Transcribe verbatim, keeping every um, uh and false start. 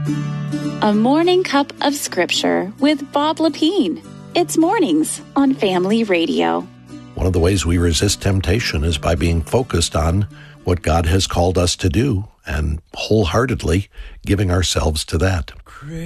A Morning Cup of Scripture with Bob Lepine. It's mornings on Family Radio. One of the ways we resist temptation is by being focused on what God has called us to do and wholeheartedly giving ourselves to that.